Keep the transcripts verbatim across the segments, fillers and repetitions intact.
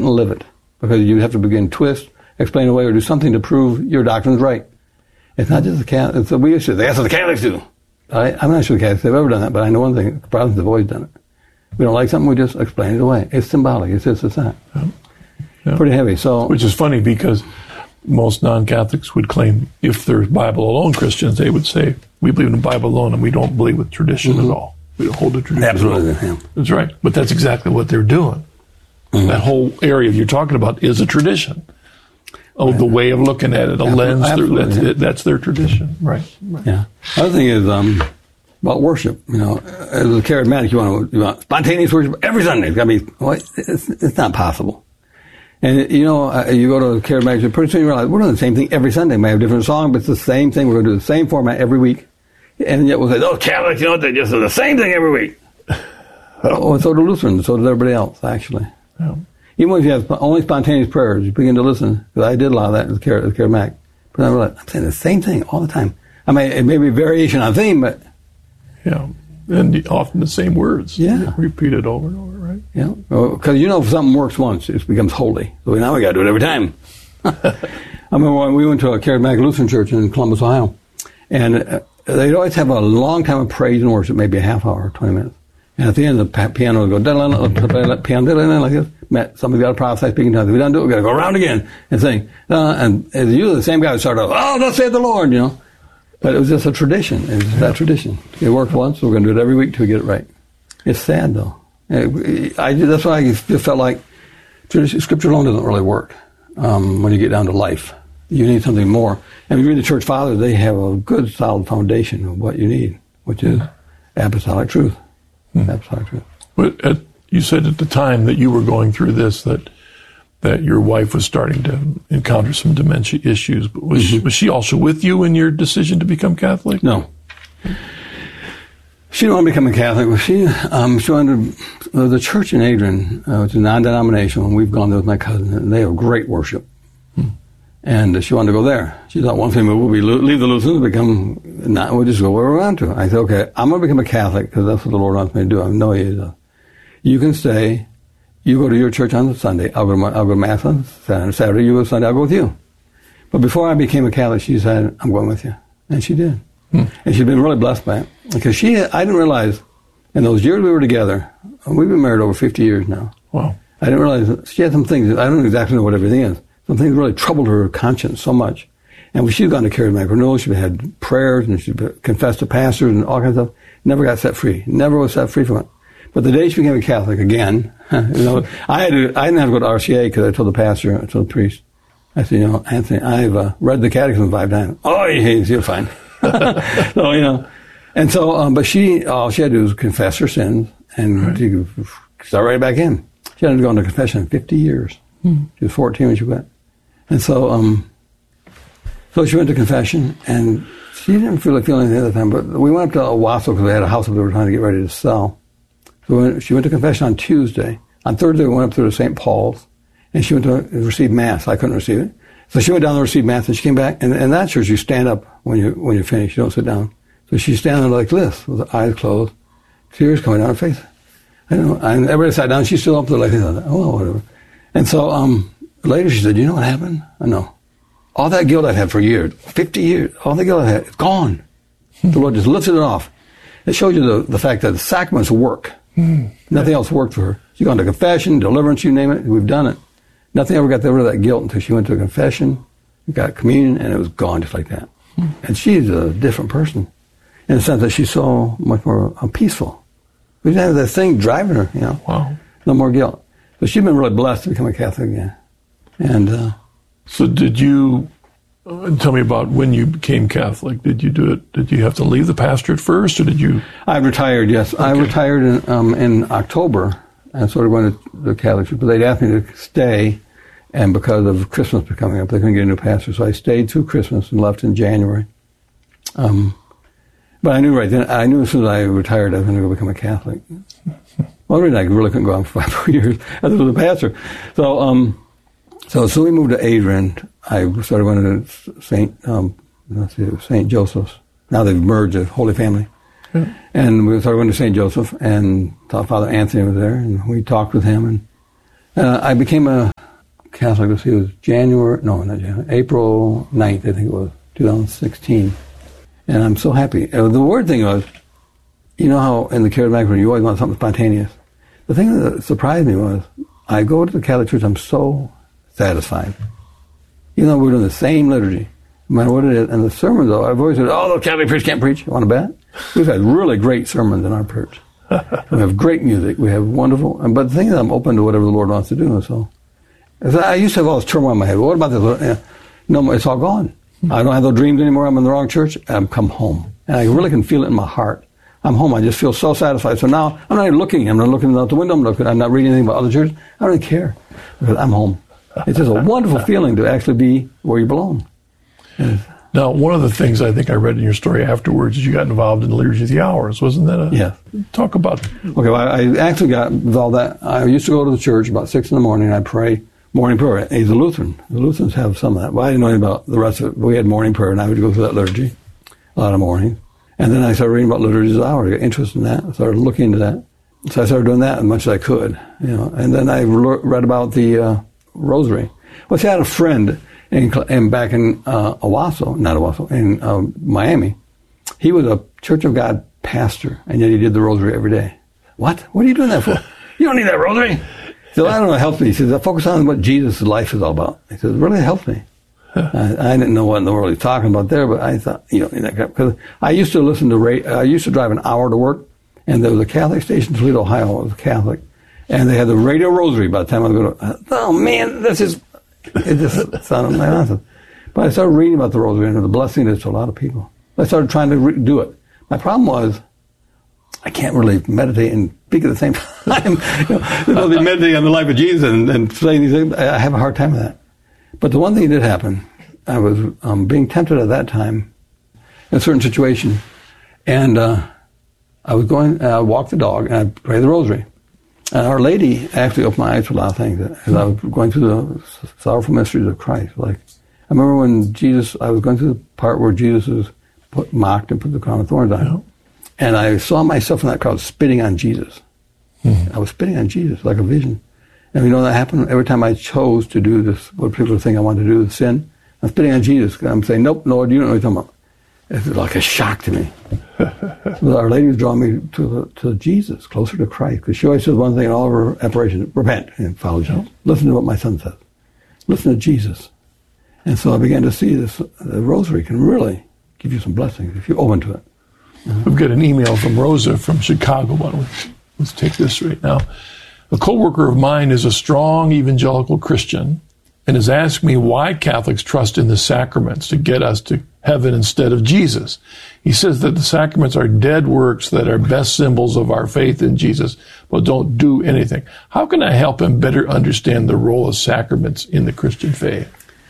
and live it, because you have to begin twist, explain away, or do something to prove your doctrine's right. It's not just the Catholics. We used to, that's what the Catholics do. I, I'm not sure the Catholics have ever done that, but I know one thing, the Protestants have always done it. We don't like something, we just explain it away. It's symbolic. It's this, it's that. Yeah. Yeah. Pretty heavy. So, which is funny because most non-Catholics would claim, if they're Bible alone Christians, they would say, we believe in the Bible alone and we don't believe with tradition mm-hmm. at all. We don't hold the tradition Absolutely. at all. Yeah. That's right. But that's exactly what they're doing. Mm-hmm. That whole area you're talking about is a tradition. Oh, right. The way of looking at it, a Absolutely. lens. Absolutely. That's, it, that's their tradition. Right. right. Yeah. Other thing is um, about worship. You know, as a charismatic, you want, you want spontaneous worship every Sunday. It's got to be, well, it's, it's not possible. And, you know, uh, you go to a charismatic, pretty soon you realize we're doing the same thing every Sunday. We may have a different song, but it's the same thing. We're going to do the same format every week. And yet we'll say, oh, Catholics, you know, they just do the same thing every week. Oh, and so do Lutherans, so does everybody else, actually. Yeah. Even if you have only spontaneous prayers, you begin to listen, because I did a lot of that as a charismatic. But I'm, like, I'm saying the same thing all the time. I mean, it may be a variation on theme, but... Yeah, and often the same words. Yeah. Repeated over and over, right? Yeah, because well, you know if something works once, it becomes holy. So now we got to do it every time. I remember when we went to a charismatic Lutheran church in Columbus, Ohio, and uh, they'd always have a long time of praise and worship, maybe a half hour, twenty minutes. And at the end, the piano would go, piano like this. Met somebody got to prophesy, speaking tongues. If we don't do it, we got to go around again and sing. Uh, and it's usually the same guy would start off, oh, thus saith the Lord, you know. But it was just a tradition. It was just that tradition. It worked once, so we're going to do it every week till we get it right. It's sad, though. I, that's why I just felt like tradition, Scripture alone doesn't really work um, when you get down to life. You need something more. And if you read the Church Fathers, they have a good, solid foundation of what you need, which is apostolic truth. Mm-hmm. Apostolic truth. But at, you said at the time that you were going through this that that your wife was starting to encounter some dementia issues. But was, mm-hmm. she, was she also with you in your decision to become Catholic? No. She didn't want to become a Catholic. Well, she, um, she wanted to, there was a church in Adrian, uh, it's a non-denominational, and we've gone there with my cousin, and they have great worship. Hmm. And uh, she wanted to go there. She thought one thing, we'll be, leave the Lutherans, become, not, we'll just go where we want to. I said, okay, I'm going to become a Catholic, because that's what the Lord wants me to do. I know He is. You can stay. You go to your church on Sunday. I'll go to, my, I'll go to Mass on Saturday. You go to Sunday. I'll go with you. But before I became a Catholic, she said, I'm going with you. And she did. Hmm. And she's been really blessed by it. Because she, I didn't realize, in those years we were together, we've been married over fifty years now. Wow. I didn't realize, she had some things, I don't exactly know what everything is. Some things really troubled her conscience so much. And when she'd gone to charismatic renewal, she had prayers and she confessed to pastors and all kinds of stuff. Never got set free. Never was set free from it. But the day she became a Catholic again, you know, I had to, I didn't have to go to R C A because I told the pastor, I told the priest, I said, you know, Anthony, I've uh, read the Catechism five times. Oh, you're fine. So, you know, and so, um, but she, all she had to do was confess her sins and right. she could start right back in. She hadn't gone to confession in fifty years. Hmm. She was fourteen when she went. And so, um, so she went to confession and she didn't feel like feeling anything at the time, but we went up to Owasso because we had a house that we were trying to get ready to sell. So when she went to confession on Tuesday. On Thursday, we went up to Saint Paul's, and she went to receive Mass. I couldn't receive it. So she went down to receive Mass, and she came back. And in that church, you stand up when you when you finish. You don't sit down. So she's standing like this, with her eyes closed, tears coming down her face. I don't know. And everybody sat down. She's still up there like this. Oh, well, whatever. And so um, later she said, you know what happened? I know. All that guilt I've had for years, fifty years, all the guilt I had, it's gone. The Lord just lifted it off. It shows you the, the fact that the sacraments work. Hmm. Nothing else worked for her. She gone to confession, deliverance, you name it. We've done it. Nothing ever got rid of that guilt until she went to a confession, got communion, and it was gone just like that. Hmm. And she's a different person in the sense that she's so much more uh, peaceful. We didn't have that thing driving her, you know. Wow. No more guilt. So she's been really blessed to become a Catholic again. And uh, so did you? Uh, tell me about when you became Catholic. Did you do it? Did you have to leave the pastorate first, or did you? I retired. Yes, okay. I retired in, um, in October, and sort of went to the Catholic church. But they'd asked me to stay, and because of Christmas coming up, they couldn't get a new pastor, so I stayed through Christmas and left in January. Um, but I knew right then. I knew as soon as I retired, I was going to go become a Catholic. Well, the reason I really couldn't go on for five years as a pastor. So, um, so so we moved to Adrian. I started going to Saint um, let's see, Saint Joseph's. Now they've merged the Holy Family, yeah. And we started going to Saint Joseph, and Father Anthony was there, and we talked with him, and Uh, I became a Catholic, let's see, it was January, no, not January, April ninth, I think it was, two thousand sixteen. And I'm so happy. Uh, the weird thing was, you know how in the charismatic you always want something spontaneous. The thing that surprised me was, I go to the Catholic Church, I'm so satisfied. Even though we're doing the same liturgy, no matter what it is. And the sermons, though, I've always said, oh, the Catholic priests can't preach. You want to bet? We've had really great sermons in our church. We have great music. We have wonderful. But the thing is, I'm open to whatever the Lord wants to do. So I used to have all this turmoil in my head. What about this? No, it's all gone. I don't have those dreams anymore. I'm in the wrong church. I've come home. And I really can feel it in my heart. I'm home. I just feel so satisfied. So now I'm not even looking. I'm not looking out the window. I'm, looking, I'm not reading anything about other churches. I don't really care because I'm home. It's just a wonderful feeling to actually be where you belong. And now, one of the things I think I read in your story afterwards is you got involved in the Liturgy of the Hours. Wasn't that a... Yeah. Talk about... Okay, well, I actually got involved that. I used to go to the church about six in the morning and I'd pray morning prayer. He's a Lutheran. The Lutherans have some of that. Well, I didn't know anything about the rest of it. We had morning prayer and I would go through that liturgy a lot of mornings. And then I started reading about Liturgy of the Hour. I got interested in that. I started looking into that. So I started doing that as much as I could, you know. And then I read about the uh, Rosary. Well, see, I had a friend in, in back in uh, Owasso, not Owasso, in uh, Miami. He was a Church of God pastor, and yet he did the Rosary every day. What? What are you doing that for? You don't need that Rosary. So I don't know. It helped me. He says, I focus on what Jesus' life is all about. He says, it really helped me. I, I didn't know what in the world he's talking about there, but I thought, you know, because I used to listen to, I used to drive an hour to work, and there was a Catholic station in Toledo, Ohio. It was Catholic, and they had the Radio Rosary by the time I was going to, oh man, this is, it just sounded like nonsense. But I started reading about the Rosary and the blessing it is to a lot of people. I started trying to re- do it. My problem was, I can't really meditate and speak at the same time. You know, I'll be meditating on the life of Jesus and, and saying these things. I have a hard time with that. But the one thing that did happen, I was um, being tempted at that time in a certain situation, and uh, I was going, I walked the dog, and I prayed the Rosary. And Our Lady actually opened my eyes to a lot of things as I was going through the sorrowful mysteries of Christ. Like, I remember when Jesus, I was going through the part where Jesus was put, mocked and put the crown of thorns on him. And I saw myself in that crowd spitting on Jesus. Mm-hmm. I was spitting on Jesus like a vision. And you know that happened every time I chose to do this, what particular thing I wanted to do, the sin. I'm spitting on Jesus. I'm saying, nope, Lord, you don't know what you're talking about. It's like a shock to me. So Our Lady was drawing me to to Jesus, closer to Christ. Because she always says one thing in all of her apparitions, repent and follow Jesus. Listen to what my son says. Listen to Jesus. And so I began to see this, the Rosary can really give you some blessings if you're open to it. Uh-huh. We've got an email from Rosa from Chicago. Why don't we, let's take this right now. A co-worker of mine is a strong evangelical Christian and has asked me why Catholics trust in the sacraments to get us to heaven instead of Jesus. He says that the sacraments are dead works that are best symbols of our faith in Jesus, but don't do anything. How can I help him better understand the role of sacraments in the Christian faith?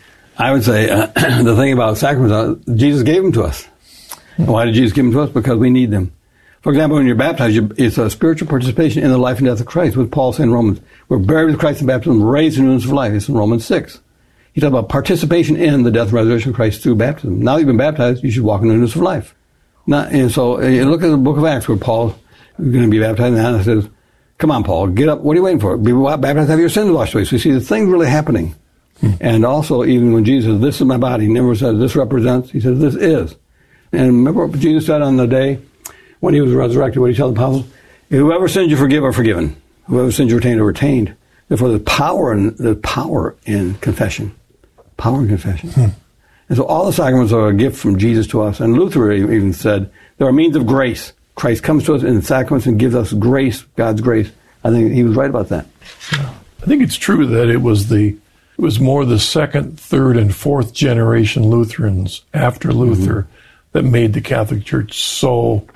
I would say uh, the thing about sacraments, uh, Jesus gave them to us. And why did Jesus give them to us? Because we need them. For example, when you're baptized, you're, it's a spiritual participation in the life and death of Christ. What Paul said in Romans, we're buried with Christ in baptism, raised in newness of life. It's in Romans six. He talks about participation in the death and resurrection of Christ through baptism. Now you've been baptized, you should walk in newness of life. Not, and so uh, you look at the book of Acts where Paul is going to be baptized, and it says, come on, Paul, get up. What are you waiting for? Be baptized, have your sins washed away. So you see the things really happening. Hmm. And also, even when Jesus says, this is my body, he never says, this represents. He says, this is. And remember what Jesus said on the day when he was resurrected, what he told the apostles? Whoever sins you forgive are forgiven. Whoever sins you retain are retained. Therefore, there's power in, there's power in confession. Power in confession. Hmm. And so all the sacraments are a gift from Jesus to us. And Luther even said, there are means of grace. Christ comes to us in the sacraments and gives us grace, God's grace. I think he was right about that. Yeah. I think it's true that it was the it was more the second, third, and fourth generation Lutherans after Luther mm-hmm. that made the Catholic Church so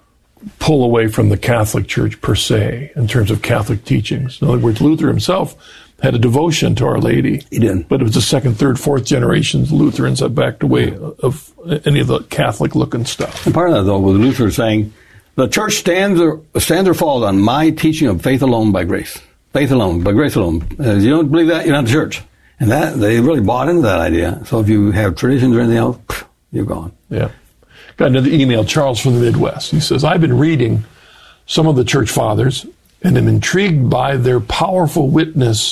pull away from the Catholic Church per se in terms of Catholic teachings. In other words, Luther himself had a devotion to Our Lady. He did. But it was the second, third, fourth generations Lutherans that backed away of any of the Catholic-looking stuff. And part of that, though, was Luther saying, the church stands or, stands or falls on my teaching of faith alone by grace. Faith alone, by grace alone. If you don't believe that, you're not the church. And that they really bought into that idea. So if you have traditions or anything else, you're gone. Yeah. Got another email, Charles from the Midwest. He says, I've been reading some of the church fathers and am intrigued by their powerful witness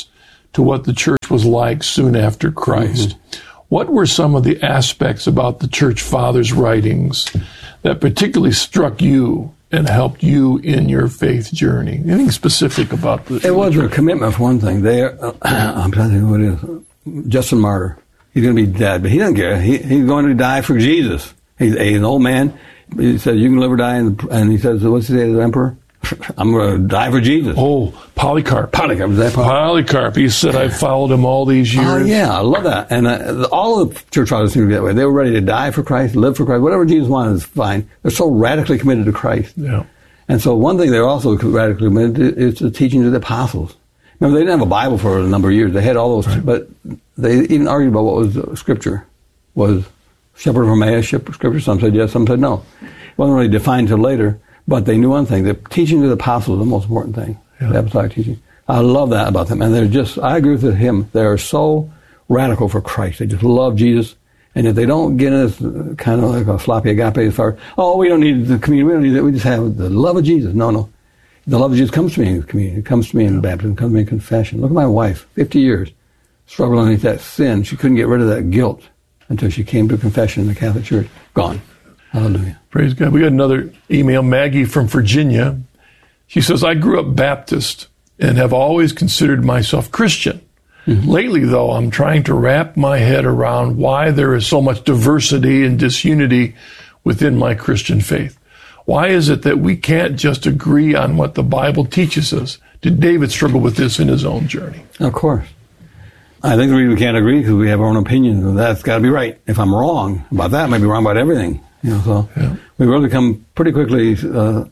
to what the church was like soon after Christ. Mm-hmm. What were some of the aspects about the church fathers' writings that particularly struck you and helped you in your faith journey? Anything specific about the It was the a commitment, for one thing. They, uh, I'm trying to think who it is. Justin Martyr. He's going to be dead, but he doesn't care. He, he's going to die for Jesus. He's, he's an old man. He says, you can live or die. And, and he says, what's he say to the emperor? I'm going to die for Jesus. Oh, Polycarp. Polycarp. Was that Polycarp? Polycarp. He said, I followed him all these years. Oh, yeah. I love that. And uh, all of the church fathers seem to be that way. They were ready to die for Christ, live for Christ. Whatever Jesus wanted is fine. They're so radically committed to Christ. Yeah. And so one thing they're also radically committed to is the teachings of the apostles. Remember, they didn't have a Bible for a number of years. They had all those, right. But they even argued about what was uh, Scripture. Was Shepherd of Emmaus Scripture? Some said yes, some said no. It wasn't really defined until later, but they knew one thing. The teaching of the apostles is the most important thing, yeah. The apostolic teaching. I love that about them. And they're just, I agree with him, they're so radical for Christ. They just love Jesus. And if they don't get in this uh, kind of like a sloppy agape as far as, oh, we don't need the community, we don't need that, we just have the love of Jesus. No, no. The love of Jesus comes to me in community. It comes to me in baptism. It comes to me in confession. Look at my wife, fifty years, struggling with that sin. She couldn't get rid of that guilt until she came to confession in the Catholic Church. Gone. Hallelujah. Praise God. We got another email. Maggie from Virginia. She says, I grew up Baptist and have always considered myself Christian. Mm-hmm. Lately, though, I'm trying to wrap my head around why there is so much diversity and disunity within my Christian faith. Why is it that we can't just agree on what the Bible teaches us? Did David struggle with this in his own journey? Of course. I think the reason we can't agree because we have our own opinions, and that's got to be right. If I'm wrong about that, I might be wrong about everything. You know, so yeah. We really become pretty quickly, uh,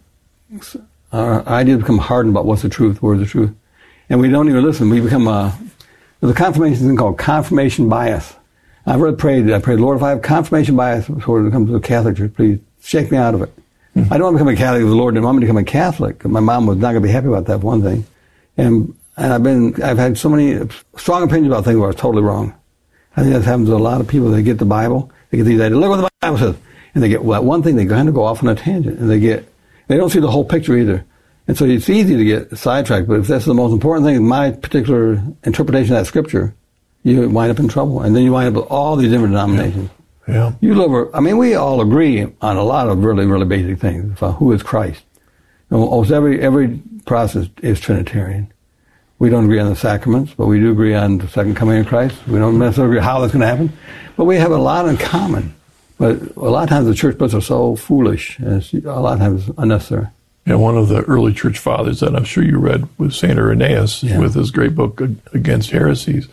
our ideas become hardened about what's the truth, where's the truth. And we don't even listen. We become, uh, there's a confirmation thing called confirmation bias. I've really prayed, I prayed, Lord, if I have confirmation bias when it comes to the Catholic Church, please shake me out of it. I don't want to become a Catholic if the Lord didn't want me to become a Catholic. My mom was not going to be happy about that, for one thing. And and I've been, I've had so many strong opinions about things where I was totally wrong. I think that happens to a lot of people. They get the Bible, they get these ideas, look what the Bible says. And they get well, one thing, they kind of go off on a tangent. And they get, they don't see the whole picture either. And so it's easy to get sidetracked. But if that's the most important thing, my particular interpretation of that scripture, you wind up in trouble. And then you wind up with all these different denominations. Yeah. Yeah. You live, I mean, we all agree on a lot of really, really basic things about who is Christ. Almost every, every process is Trinitarian. We don't agree on the sacraments, but we do agree on the second coming of Christ. We don't necessarily agree how that's going to happen, but we have a lot in common. But a lot of times the church splits are so foolish, and it's a lot of times unnecessary. Yeah, one of the early church fathers that I'm sure you read was Saint Irenaeus, yeah. With his great book Against Heresies.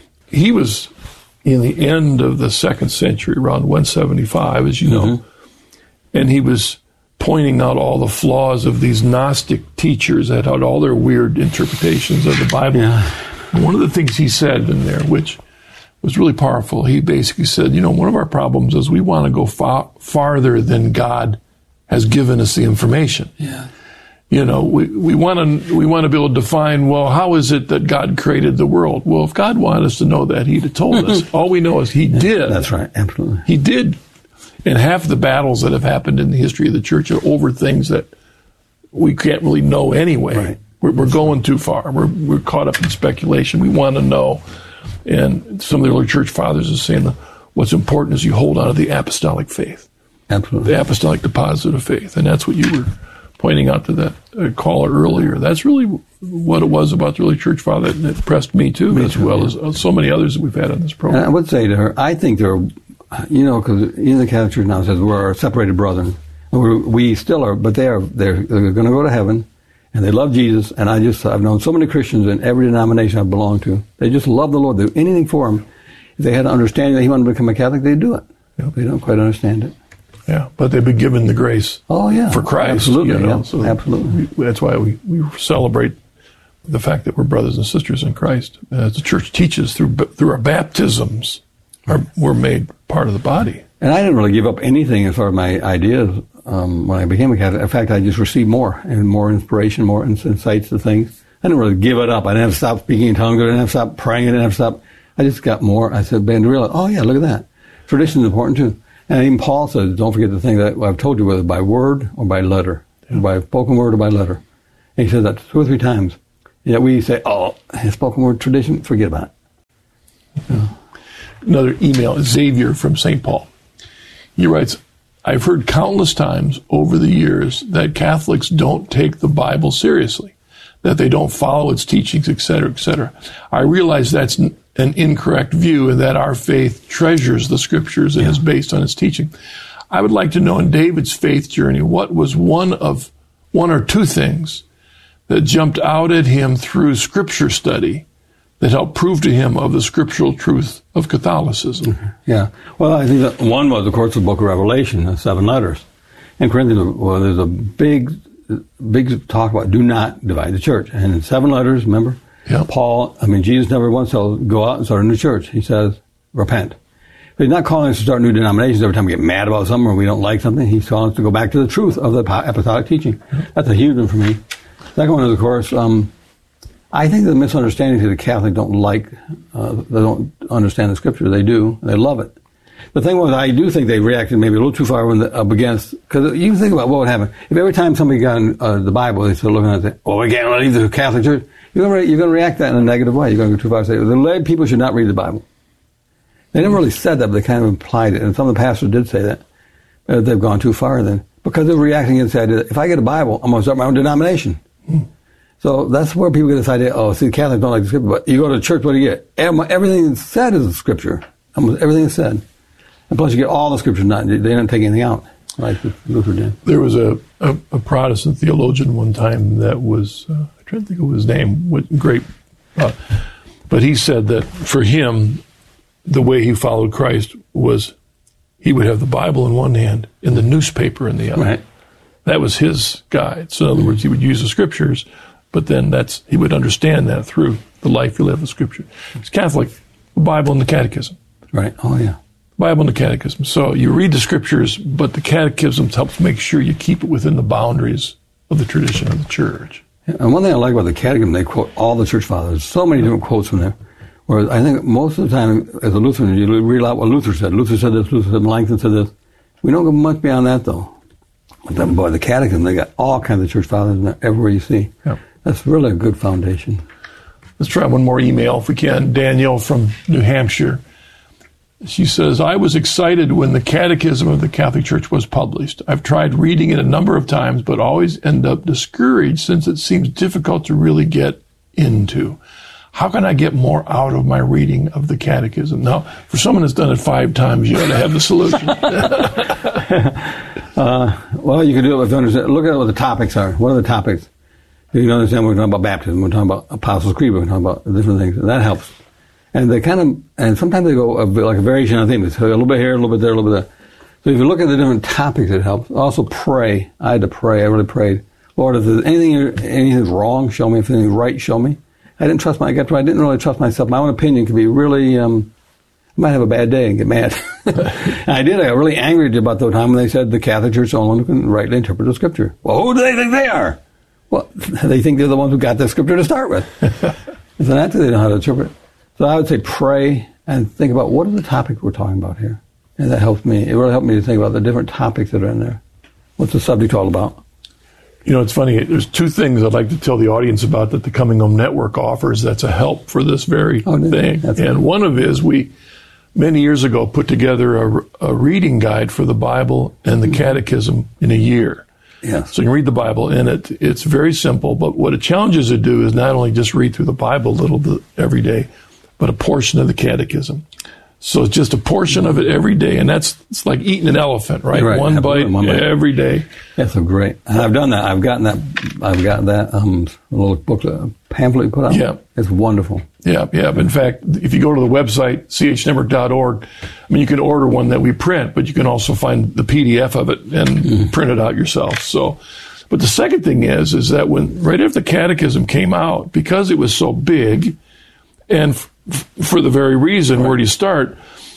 He was in the end of the second century, around one seventy-five, as you know, mm-hmm. And he was pointing out all the flaws of these Gnostic teachers that had all their weird interpretations of the Bible. Yeah. And one of the things he said in there, which was really powerful, he basically said, you know, one of our problems is we want to go far, farther than God has given us the information. Yeah. You know, we, we want to we want to be able to define, well, how is it that God created the world? Well, if God wanted us to know that, he'd have told us. All we know is he yeah, did. That's right, absolutely. He did. And half the battles that have happened in the history of the church are over things that we can't really know anyway. Right. We're, we're going too far. We're we're caught up in speculation. We want to know. And some of the early church fathers are saying that what's important is you hold on to the apostolic faith. Absolutely. The apostolic deposit of faith. And that's what you were pointing out to that uh, caller earlier. That's really what it was about the early church father that impressed me too, me as too, well yeah. as so many others that we've had on this program. And I would say to her, I think there are, you know, because in the Catholic Church now says we're separated brethren. We're, we still are, but they are, they're, they're going to go to heaven, and they love Jesus. And I just, I've known so many Christians in every denomination I've belonged to. They just love the Lord. They do anything for him. If they had an understanding that he wanted to become a Catholic, they'd do it. Yep. They don't quite understand it. Yeah, but they've been given the grace oh, yeah. for Christ. Absolutely, you know? yeah. So absolutely. We, that's why we, we celebrate the fact that we're brothers and sisters in Christ. As the church teaches through through our baptisms, our, we're made part of the body. And I didn't really give up anything as far as my ideas um, when I became a Catholic. In fact, I just received more and more inspiration, more insights to things. I didn't really give it up. I didn't have to stop speaking in tongues. I didn't have to stop praying. I didn't have to stop. I just got more. I said, began to realize, oh, yeah, look at that. Tradition is important, too. And even Paul says, don't forget the thing that I've told you, whether by word or by letter, yeah. by spoken word or by letter. And he says that two or three times. Yet we say, oh, spoken word tradition, forget about it. Yeah. Another email, Xavier from Saint Paul. He writes, I've heard countless times over the years that Catholics don't take the Bible seriously, that they don't follow its teachings, et cetera, et cetera. I realize that's an incorrect view and that our faith treasures the Scriptures and yeah. is based on its teaching. I would like to know in David's faith journey, what was one of one or two things that jumped out at him through Scripture study that helped prove to him of the scriptural truth of Catholicism? Mm-hmm. Yeah. Well, I think that one was, of course, the book of Revelation, the seven letters. In Corinthians, well, there's a big, big talk about do not divide the church. And in seven letters, remember, yeah. Paul, I mean, Jesus never once said, go out and start a new church. He says, repent. But he's not calling us to start new denominations every time we get mad about something or we don't like something. He's calling us to go back to the truth of the apostolic teaching. That's a huge one for me. Second one is, of course, um, I think the misunderstanding is the Catholics don't like, uh, they don't understand the Scripture. They do. They love it. The thing was, I do think they reacted maybe a little too far when the, up against, because you can think about what would happen. If every time somebody got in uh, the Bible, they started looking at it and say, well, we can't leave the Catholic Church, you're going to you're going to react that in a negative way. You're going to go too far and say, the lay people should not read the Bible. They never really said that, but they kind of implied it. And some of the pastors did say that. Uh, they've gone too far then. Because they're reacting against the idea that if I get a Bible, I'm going to start my own denomination. Hmm. So that's where people get this idea, oh, see, Catholics don't like the Scripture, but you go to church, what do you get? Everything that's said is the Scripture. Almost everything is said. And plus you get all the Scriptures, not, they didn't take anything out, like Luther did. There was a, a, a Protestant theologian one time that was, uh, I'm trying to think of his name, what great, uh, but he said that for him, the way he followed Christ was he would have the Bible in one hand and the newspaper in the other. Right. That was his guide. So in other words, he would use the Scriptures, but then that's he would understand that through the life he lived with Scripture. He's Catholic, the Bible and the Catechism. Right. Oh, yeah. Bible and the Catechism. So you read the Scriptures, but the Catechism helps make sure you keep it within the boundaries of the tradition of the Church. Yeah, and one thing I like about the Catechism, they quote all the Church Fathers. So many different quotes from there. Whereas I think most of the time, as a Lutheran, you read out what Luther said. Luther said this, Luther said Melanchthon said this. We don't go much beyond that, though. But then, boy, the Catechism, they got all kinds of Church Fathers in there, everywhere you see. Yeah. That's really a good foundation. Let's try one more email if we can. Danielle from New Hampshire. She says, I was excited when the Catechism of the Catholic Church was published. I've tried reading it a number of times, but always end up discouraged since it seems difficult to really get into. How can I get more out of my reading of the Catechism? Now, for someone that's done it five times, you ought to have the solution. uh, well, you can do it with understand. Look at what the topics are. What are the topics? You can understand we're talking about baptism. We're talking about Apostles' Creed. We're talking about different things. And that helps. And they kind of, and sometimes they go a bit, like a variation of things. A little bit here, a little bit there, a little bit there. So if you look at the different topics, it helps. Also pray. I had to pray. I really prayed. Lord, if there's anything, anything's wrong, show me. If anything's right, show me. I didn't trust my, I got to, I didn't really trust myself. My own opinion could be really, um, I might have a bad day and get mad. And I did. I got really angry about the time when they said the Catholic Church only can rightly interpret the Scripture. Well, who do they think they are? Well, they think they're the ones who got the Scripture to start with. So naturally they know how to interpret. So I would say pray and think about what are the topics we're talking about here. And that helped me. It really helped me to think about the different topics that are in there. What's the subject all about? You know, it's funny. There's two things I'd like to tell the audience about that the Coming Home Network offers that's a help for this very oh, thing. And right. One of is we, many years ago, put together a, a reading guide for the Bible and the Catechism in a year. Yes. So you can read the Bible, and it, it's very simple. But what it challenges you to do is not only just read through the Bible a little bit every day, but a portion of the Catechism. So it's just a portion of it every day, and that's it's like eating an elephant, right? right. One, bite one bite every day. That's so great. And I've done that. I've gotten that. I've got that um, little booklet, pamphlet you put out. Yeah, it's wonderful. Yeah, yeah. In fact, if you go to the website c h network dot org, I mean, you can order one that we print, but you can also find the P D F of it and mm-hmm. print it out yourself. So, but the second thing is, is that when right after the Catechism came out, because it was so big, and f- for the very reason, right. Where do you start?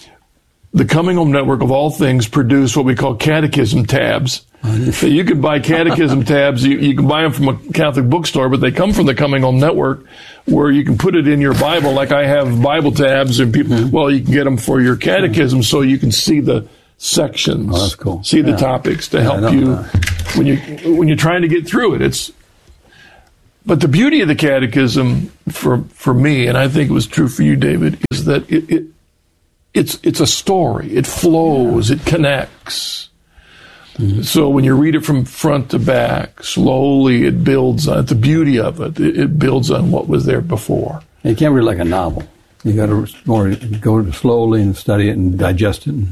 The Coming Home Network, of all things, produced what we call catechism tabs. So you can buy catechism tabs. You, you can buy them from a Catholic bookstore, but they come from the Coming Home Network, where you can put it in your Bible. Like I have Bible tabs, and people, mm-hmm. well, you can get them for your catechism, so you can see the sections, oh, that's cool. see yeah. the topics to yeah, help you when you when you're trying to get through it. It's but the beauty of the Catechism for for me, and I think it was true for you, David, is that it, it it's it's a story. It flows. Yeah. It connects. Mm-hmm. So when you read it from front to back, slowly it builds on the beauty of it. It, it builds on what was there before. You can't read it like a novel. You got to more go slowly and study it and digest it.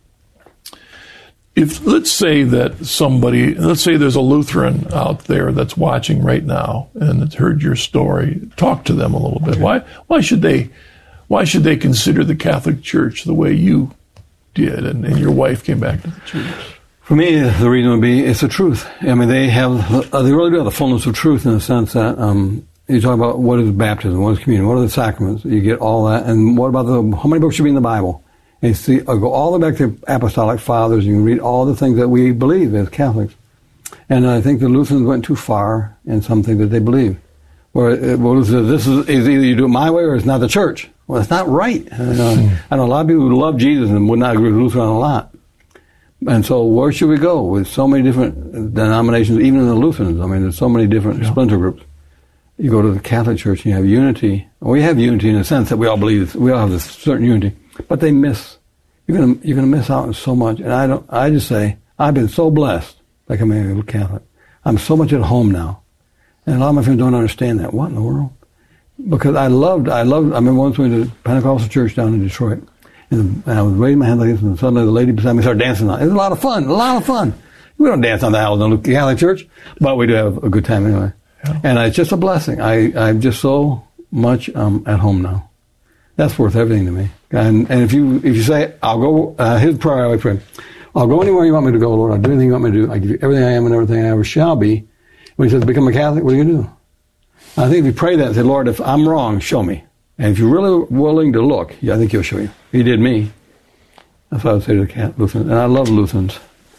If let's say that somebody, let's say there's a Lutheran out there that's watching right now and that's heard your story, talk to them a little bit. Okay. Why? Why should they? Why should they consider the Catholic Church the way you did, and, and your wife came back to the church? For me, the reason would be it's the truth. I mean, they have, they really do have the fullness of truth in the sense that um, you talk about what is baptism, what is communion, what are the sacraments. You get all that, and what about the how many books should be in the Bible? And you see, I'll go all the way back to apostolic fathers. You can read all the things that we believe as Catholics. And I think the Lutherans went too far in something that they believe. Where well, this is, is either you do it my way or it's not the church. Well, it's not right. I know, I know a lot of people who love Jesus and would not agree with Luther on a lot. And so where should we go with so many different denominations, even in the Lutherans? I mean, there's so many different yeah. splinter groups. You go to the Catholic Church and you have unity. We have unity in the sense that we all believe, we all have this certain unity. But they miss. You're gonna you're gonna miss out on so much. And I don't. I just say I've been so blessed by becoming a little Catholic. I'm so much at home now, and a lot of my friends don't understand that. What in the world? Because I loved. I loved. I remember once we went to Pentecostal church down in Detroit, and I was waving my hand like this, and suddenly the lady beside me started dancing on it. It was a lot of fun. A lot of fun. We don't dance on the aisles in the Catholic church, but we do have a good time anyway. Yeah. And it's just a blessing. I I'm just so much um, at home now. That's worth everything to me. And and if you if you say, I'll go, uh, here's the prayer I always pray. I'll go anywhere you want me to go, Lord. I'll do anything you want me to do. I give you everything I am and everything I ever shall be. When he says, become a Catholic, what are you going to do? I think if you pray that and say, Lord, if I'm wrong, show me. And if you're really willing to look, yeah, I think he'll show you. He did me. That's what I would say to the Catholic Lutherans. And I love Lutherans.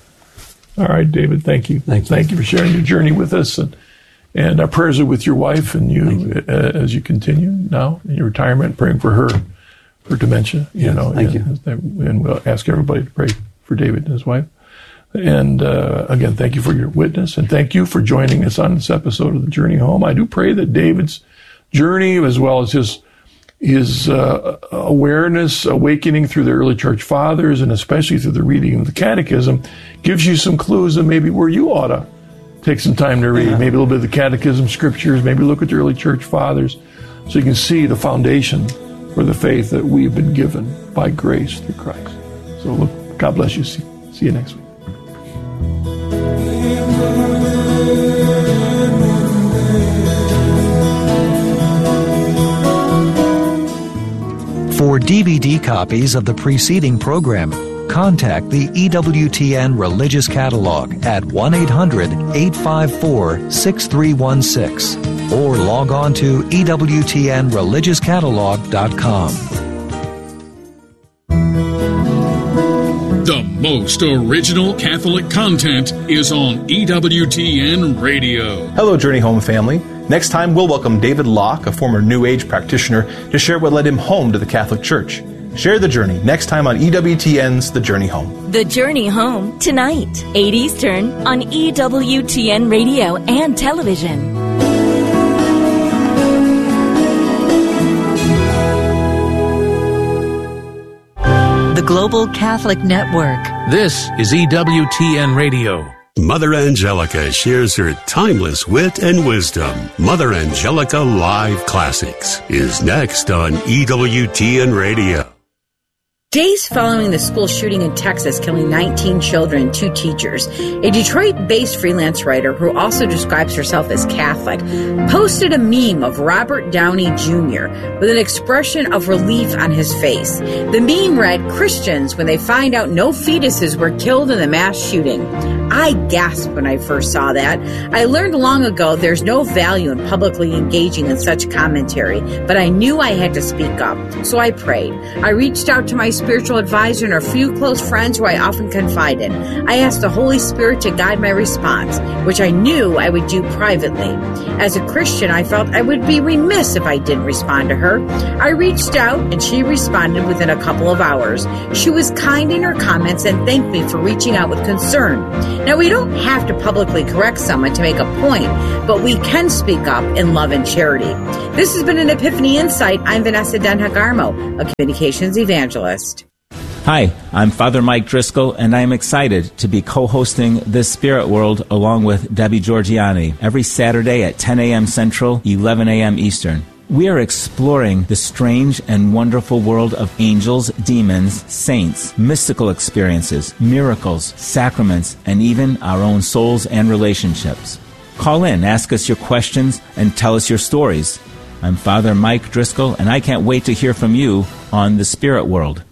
All right, David, thank you. Thank you. Thank you for sharing your journey with us. And, and our prayers are with your wife and you, you. Uh, as you continue now in your retirement, praying for her. For dementia, you yes, know, thank and, you. And we'll ask everybody to pray for David and his wife. And uh, again, thank you for your witness, and thank you for joining us on this episode of The Journey Home. I do pray that David's journey, as well as his his uh, awareness, awakening through the early church fathers, and especially through the reading of the Catechism, gives you some clues of maybe where you ought to take some time to read. Yeah. Maybe a little bit of the Catechism, scriptures, maybe look at the early church fathers, so you can see the foundation for the faith that we've been given by grace through Christ. So look, God bless you. See, see you next week. For D V D copies of the preceding program, contact the E W T N Religious Catalog at one eight hundred eight five four six three one six or log on to E W T N religious catalog dot com. The most original Catholic content is on E W T N Radio. Hello, Journey Home family. Next time, we'll welcome David Locke, a former New Age practitioner, to share what led him home to the Catholic Church. Share the journey next time on E W T N's The Journey Home. The Journey Home, tonight, eight Eastern, on E W T N Radio and television. The Global Catholic Network. This is E W T N Radio. Mother Angelica shares her timeless wit and wisdom. Mother Angelica Live Classics is next on E W T N Radio. Days following the school shooting in Texas, killing nineteen children and two teachers, a Detroit-based freelance writer who also describes herself as Catholic posted a meme of Robert Downey Junior with an expression of relief on his face. The meme read, "Christians, when they find out no fetuses were killed in the mass shooting." I gasped when I first saw that. I learned long ago there's no value in publicly engaging in such commentary, but I knew I had to speak up, so I prayed. I reached out to my spiritual advisor and a few close friends who I often confide in. I asked the Holy Spirit to guide my response, which I knew I would do privately. As a Christian, I felt I would be remiss if I didn't respond to her. I reached out, and she responded within a couple of hours. She was kind in her comments and thanked me for reaching out with concern. Now, we don't have to publicly correct someone to make a point, but we can speak up in love and charity. This has been an Epiphany Insight. I'm Vanessa Denhack-Armo, a communications evangelist. Hi, I'm Father Mike Driscoll, and I'm excited to be co-hosting This Spirit World along with Debbie Georgiani every Saturday at ten a.m. Central, eleven a.m. Eastern. We are exploring the strange and wonderful world of angels, demons, saints, mystical experiences, miracles, sacraments, and even our own souls and relationships. Call in, ask us your questions, and tell us your stories. I'm Father Mike Driscoll, and I can't wait to hear from you on The Spirit World.